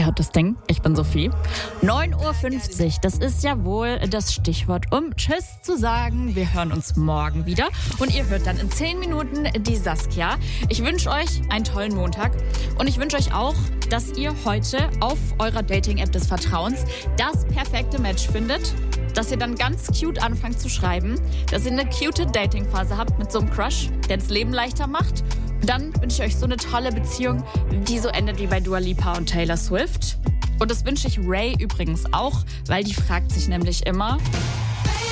Ihr hört das Ding, ich bin Sophie. 9:50 Uhr, das ist ja wohl das Stichwort, um Tschüss zu sagen. Wir hören uns morgen wieder und ihr hört dann in 10 Minuten die Saskia. Ich wünsche euch einen tollen Montag und ich wünsche euch auch, dass ihr heute auf eurer Dating-App des Vertrauens das perfekte Match findet, dass ihr dann ganz cute anfangt zu schreiben, dass ihr eine cute Dating-Phase habt mit so einem Crush, der das Leben leichter macht. Und dann wünsche ich euch so eine tolle Beziehung, die so endet wie bei Dua Lipa und Taylor Swift. Und das wünsche ich Ray übrigens auch, weil die fragt sich nämlich immer,